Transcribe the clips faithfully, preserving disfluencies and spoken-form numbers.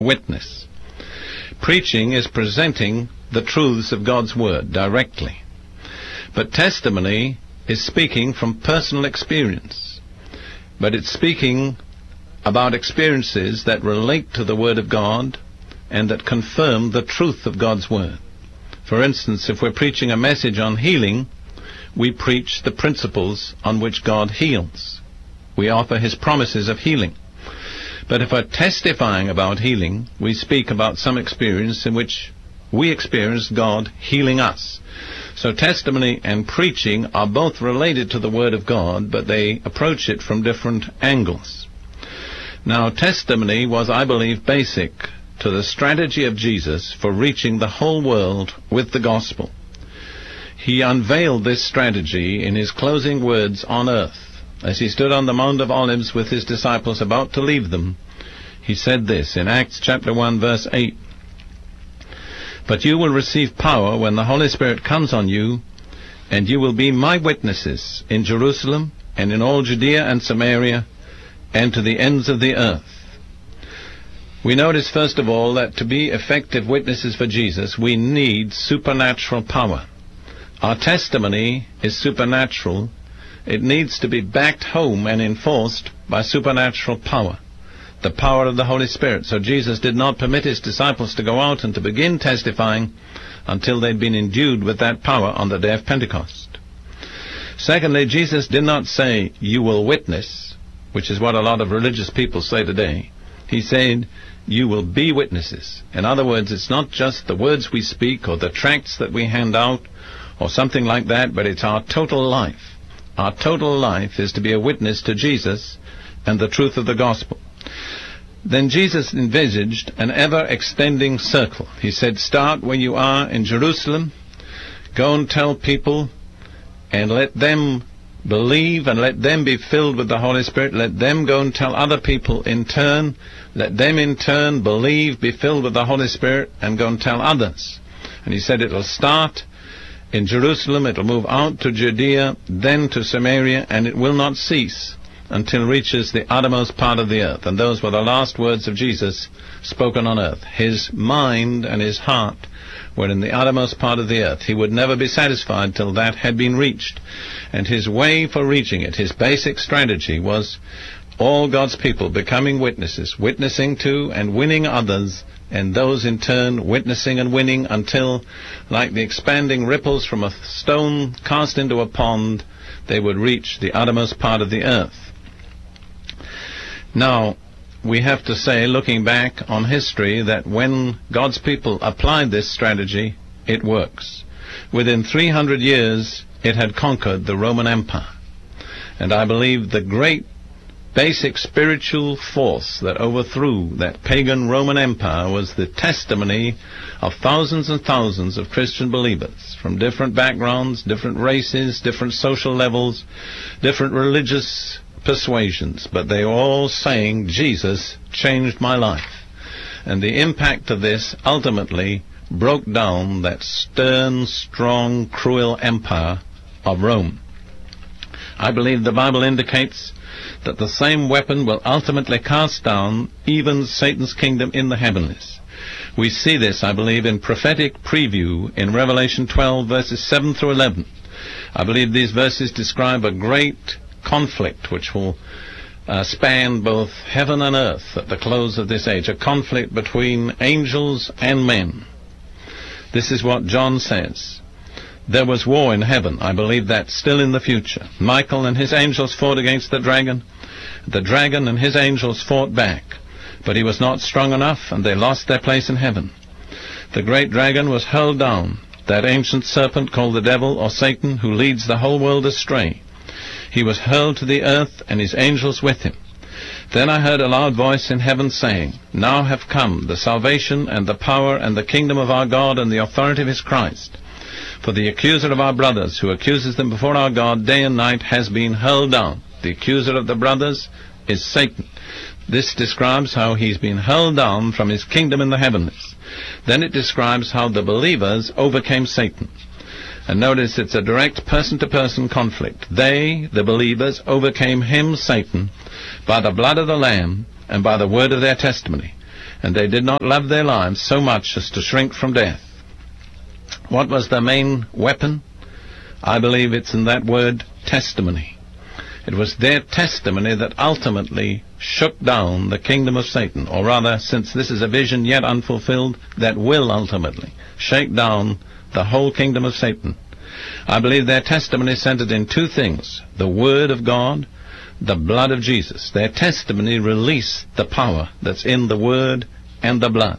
witness. Preaching is presenting the truths of God's Word directly. But testimony is speaking from personal experience. But it's speaking about experiences that relate to the Word of God and that confirm the truth of God's Word. For instance, if we're preaching a message on healing, we preach the principles on which God heals. We offer His promises of healing. But if we're testifying about healing, we speak about some experience in which we experience God healing us. So testimony and preaching are both related to the Word of God, but they approach it from different angles. Now, testimony was, I believe, basic to the strategy of Jesus for reaching the whole world with the gospel. He unveiled this strategy in His closing words on earth. As He stood on the Mount of Olives with His disciples about to leave them, He said this in Acts chapter one, verse eight. "But you will receive power when the Holy Spirit comes on you, and you will be my witnesses in Jerusalem and in all Judea and Samaria and to the ends of the earth." We notice, first of all, that to be effective witnesses for Jesus, we need supernatural power. Our testimony is supernatural. It needs to be backed home and enforced by supernatural power, the power of the Holy Spirit. So Jesus did not permit His disciples to go out and to begin testifying until they'd been endued with that power on the day of Pentecost. Secondly, Jesus did not say, "You will witness," which is what a lot of religious people say today. He said, "You will be witnesses." In other words, it's not just the words we speak or the tracts that we hand out or something like that, but it's our total life. Our total life is to be a witness to Jesus and the truth of the gospel. Then Jesus envisaged an ever-extending circle. He said, start where you are in Jerusalem, go and tell people, and let them believe and let them be filled with the Holy Spirit. Let them go and tell other people in turn. Let them in turn believe, be filled with the Holy Spirit, and go and tell others. And He said it'll start in Jerusalem, it'll move out to Judea, then to Samaria, and it will not cease until it reaches the uttermost part of the earth. And those were the last words of Jesus spoken on earth. His mind and His heart were in the uttermost part of the earth. He would never be satisfied till that had been reached. And His way for reaching it, His basic strategy, was all God's people becoming witnesses, witnessing to and winning others, and those in turn witnessing and winning until, like the expanding ripples from a stone cast into a pond, they would reach the uttermost part of the earth. Now, we have to say, looking back on history, that when God's people applied this strategy, it works. Within three hundred years, it had conquered the Roman Empire. And I believe the great basic spiritual force that overthrew that pagan Roman Empire was the testimony of thousands and thousands of Christian believers from different backgrounds, different races, different social levels, different religious persuasions, but they were all saying, Jesus changed my life. And the impact of this ultimately broke down that stern, strong, cruel empire of Rome. I believe the Bible indicates that the same weapon will ultimately cast down even Satan's kingdom in the heavenlies. We see this, I believe, in prophetic preview in Revelation twelve, verses seven through eleven. I believe these verses describe a great conflict which will uh, span both heaven and earth at the close of this age, a conflict between angels and men. This is what John says. There was war in heaven. I believe that's still in the future. Michael and his angels fought against the dragon. The dragon and his angels fought back, but he was not strong enough, and they lost their place in heaven. The great dragon was hurled down, that ancient serpent called the devil or Satan, who leads the whole world astray. He was hurled to the earth, and his angels with him. Then I heard a loud voice in heaven saying, Now have come the salvation and the power and the kingdom of our God and the authority of His Christ. For the accuser of our brothers, who accuses them before our God day and night, has been hurled down. The accuser of the brothers is Satan. This describes how he's been hurled down from his kingdom in the heavens. Then it describes how the believers overcame Satan. And notice it's a direct person-to-person conflict. They, the believers, overcame him, Satan, by the blood of the Lamb and by the word of their testimony. and they did not love their lives so much as to shrink from death. What was their main weapon? I believe it's in that word, testimony. It was their testimony that ultimately shook down the kingdom of Satan, or rather, since this is a vision yet unfulfilled, that will ultimately shake down the whole kingdom of Satan. I believe their testimony centered in two things: the Word of God, the blood of Jesus. Their testimony released the power that's in the Word and the blood.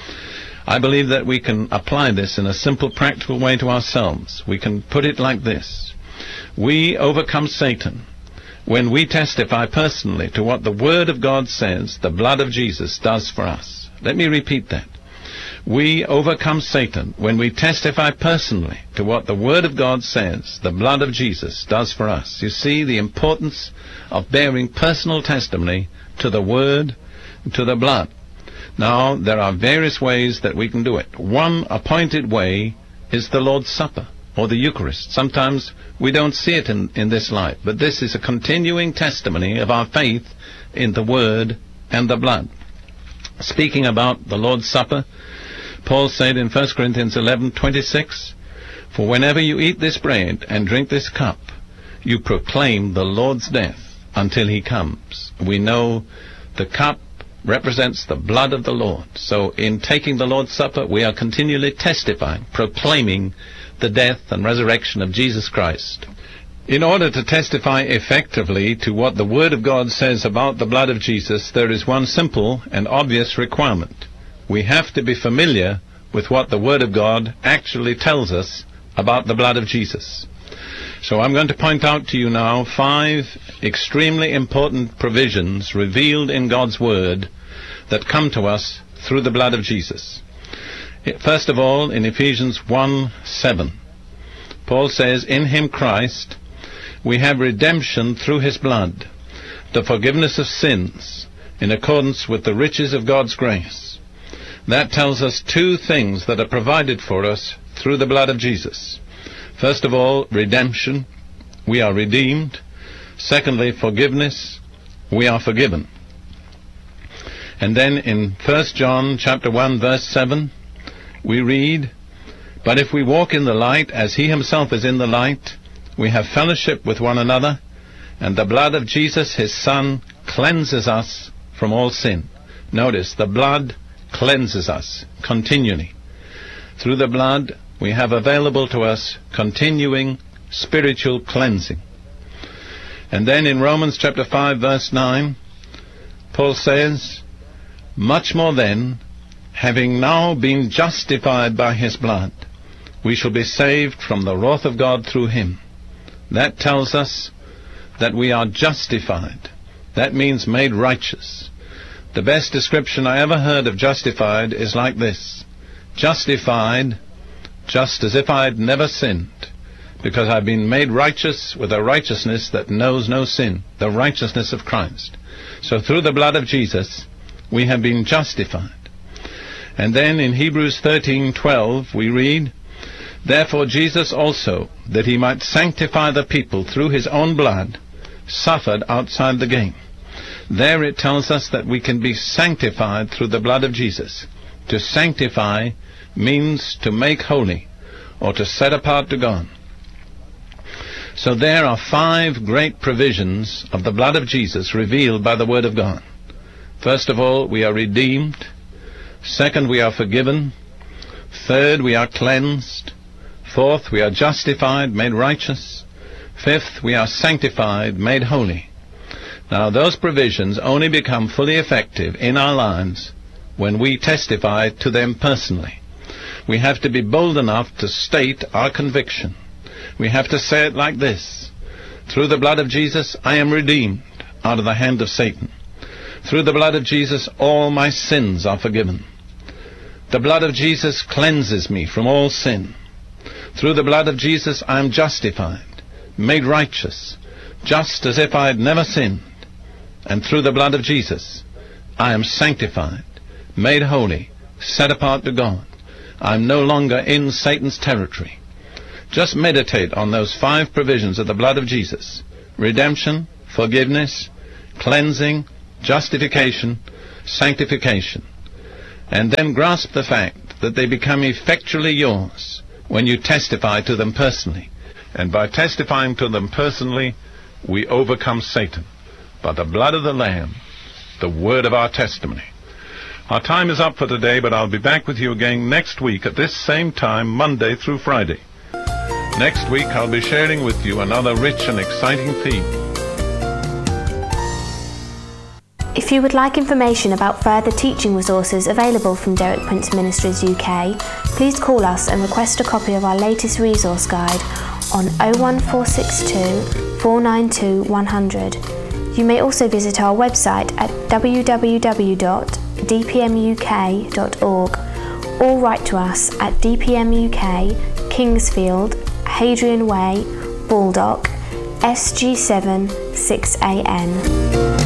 I believe that we can apply this in a simple, practical way to ourselves. We can put it like this: we overcome Satan when we testify personally to what the Word of God says the blood of Jesus does for us. Let me repeat that. We overcome Satan when we testify personally to what the Word of God says the blood of Jesus does for us. You see the importance of bearing personal testimony to the Word, to the blood. Now, there are various ways that we can do it. One appointed way is the Lord's Supper, or the Eucharist. Sometimes we don't see it in, in this life, but this is a continuing testimony of our faith in the Word and the blood. Speaking about the Lord's Supper, Paul said in First Corinthians eleven twenty-six, "For whenever you eat this bread and drink this cup, you proclaim the Lord's death until he comes." We know the cup represents the blood of the Lord. So in taking the Lord's Supper, we are continually testifying, proclaiming the death and resurrection of Jesus Christ. In order to testify effectively to what the Word of God says about the blood of Jesus, there is one simple and obvious requirement. We have to be familiar with what the Word of God actually tells us about the blood of Jesus. So I'm going to point out to you now five extremely important provisions revealed in God's Word that come to us through the blood of Jesus. First of all, in Ephesians one seven, Paul says, "In him, Christ, we have redemption through his blood, the forgiveness of sins, in accordance with the riches of God's grace." That tells us two things that are provided for us through the blood of Jesus. First of all, redemption. We are redeemed. Secondly, forgiveness. We are forgiven. And then in First John chapter one verse seven, we read, "But if we walk in the light as he himself is in the light, we have fellowship with one another, and the blood of Jesus his Son cleanses us from all sin." Notice, the blood cleanses us continually. Through the blood, we have available to us continuing spiritual cleansing. And then in Romans chapter five verse nine, Paul says, "Much more then, having now been justified by his blood, we shall be saved from the wrath of God through him." That tells us that we are justified. That means made righteous. The best description I ever heard of justified is like this: justified just as if I had never sinned, because I've been made righteous with a righteousness that knows no sin, the righteousness of Christ. So through the blood of Jesus, we have been justified. And then in Hebrews thirteen twelve we read, "Therefore Jesus also, that he might sanctify the people through his own blood, suffered outside the gate." There it tells us that we can be sanctified through the blood of Jesus. To sanctify means to make holy, or to set apart to God. So there are five great provisions of the blood of Jesus revealed by the Word of God. First of all, we are redeemed. Second, we are forgiven. Third, we are cleansed. Fourth, we are justified, made righteous. Fifth, we are sanctified, made holy. Now, those provisions only become fully effective in our lives when we testify to them personally. We have to be bold enough to state our conviction. We have to say it like this: "Through the blood of Jesus, I am redeemed out of the hand of Satan. Through the blood of Jesus, all my sins are forgiven. The blood of Jesus cleanses me from all sin. Through the blood of Jesus, I am justified, made righteous, just as if I had never sinned. And through the blood of Jesus, I am sanctified, made holy, set apart to God. I am no longer in Satan's territory." Just meditate on those five provisions of the blood of Jesus: redemption, forgiveness, cleansing, justification, sanctification. and then grasp the fact that they become effectually yours when you testify to them personally. And by testifying to them personally, we overcome Satan by the blood of the Lamb, the word of our testimony. Our time is up for today, but I'll be back with you again next week at this same time, Monday through Friday. Next week I'll be sharing with you another rich and exciting theme. If you would like information about further teaching resources available from Derek Prince Ministries U K, please call us and request a copy of our latest resource guide on oh one four six two, four nine two, one hundred. You may also visit our website at w w w dot d p m u k dot org or write to us at D P M U K, Kingsfield, Hadrian Way, Baldock, S G seven six A N.